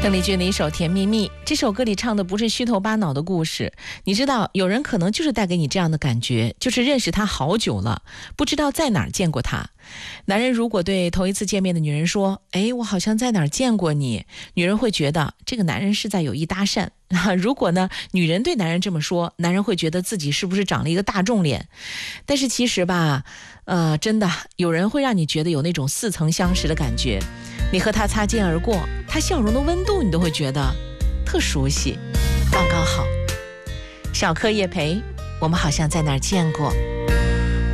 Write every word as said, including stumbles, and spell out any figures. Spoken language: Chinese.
邓丽君的一首《甜蜜蜜》，这首歌里唱的不是虚头巴脑的故事。你知道，有人可能就是带给你这样的感觉，就是认识他好久了，不知道在哪儿见过他。男人如果对头一次见面的女人说，哎，我好像在哪儿见过你，女人会觉得这个男人是在有意搭讪。如果呢，女人对男人这么说，男人会觉得自己是不是长了一个大众脸。但是其实吧，呃，真的有人会让你觉得有那种似曾相识的感觉。你和他擦肩而过，他笑容的温度你都会觉得特熟悉。刚刚好，小柯叶培，我们好像在哪儿见过。